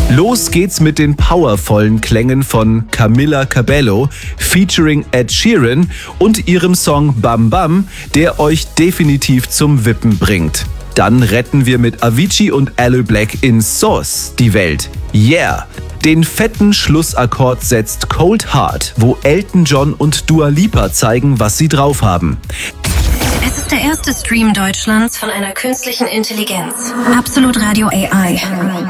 Los geht's mit den powervollen Klängen von Camila Cabello featuring Ed Sheeran und ihrem Song Bam Bam, der euch definitiv zum Wippen bringt. Dann retten wir mit Avicii und Aloe Black in Sauce die Welt. Yeah! Den fetten Schlussakkord setzt Cold Heart, wo Elton John und Dua Lipa zeigen, was sie drauf haben. Es ist der erste Stream Deutschlands von einer künstlichen Intelligenz. Absolut Radio AI.